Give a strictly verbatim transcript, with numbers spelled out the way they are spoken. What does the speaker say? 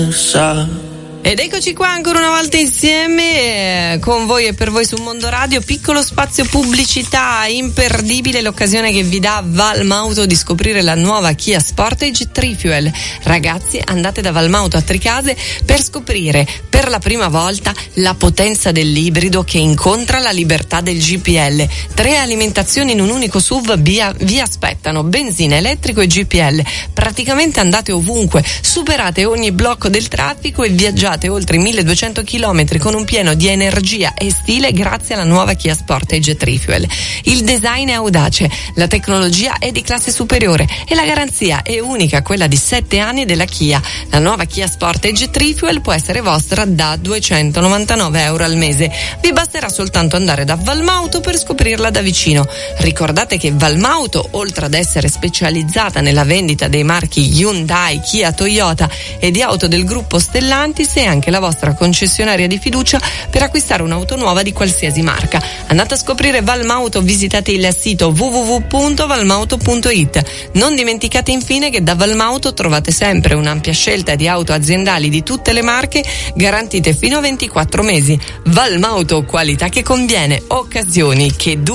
Ed eccoci qua ancora una volta insieme eh, con voi e per voi su Mondo Radio. Piccolo spazio pubblicità, imperdibile l'occasione che vi dà Valmauto di scoprire la nuova Kia Sportage Trifuel. Ragazzi, andate da Valmauto a Tricase per scoprire per la prima volta la potenza dell'ibrido che incontra la libertà del G P L. Tre alimentazioni in un unico S U V vi, vi aspettano: benzina, elettrico e G P L. Praticamente andate ovunque, superate ogni blocco del traffico e viaggiate oltre milleduecento chilometri con un pieno di energia e stile grazie alla nuova Kia Sportage Trifuel. Il design è audace, la tecnologia è di classe superiore e la garanzia è unica, quella di sette anni della Kia. La nuova Kia Sportage Trifuel può essere vostra da duecentonovantanove euro al mese. Vi basterà soltanto andare da Valmauto per scoprirla da vicino. Ricordate che Valmauto, oltre ad essere specializzata nella vendita dei marchi Hyundai, Kia, Toyota e di auto del gruppo Stellantis, è anche la vostra concessionaria di fiducia per acquistare un'auto nuova di qualsiasi marca. Andate a scoprire Valmauto, visitate il sito w w w punto valmauto punto i t. Non dimenticate infine che da Valmauto trovate sempre un'ampia scelta di auto aziendali di tutte le marche, garantite fino a ventiquattro mesi. Valmauto, qualità che conviene, occasioni che